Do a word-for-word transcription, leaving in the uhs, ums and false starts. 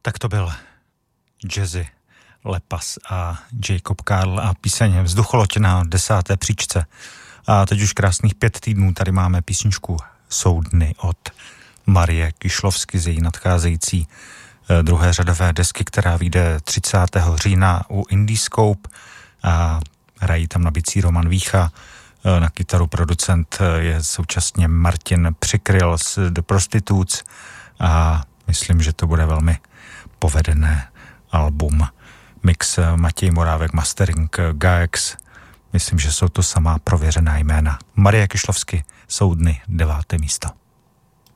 Tak to byl Jazzy Lepas a Jacob Karl a píseň Vzducholoď na desáté příčce. A teď už krásných pět týdnů tady máme písničku Jsou dny od Marie Kyšlovsky z její nadcházející druhé řadové desky, která vyjde třicátého října u Indiscope a hrají tam na bicí Roman Vícha, na kytaru producent je současně Martin Přikryl z The Prostitutes a myslím, že to bude velmi povedené album. Mix Matěj Morávek, mastering Gaex. Myslím, že jsou to samá prověřená jména. Marie Kyšlovsky, Jsou dny, deváté místo.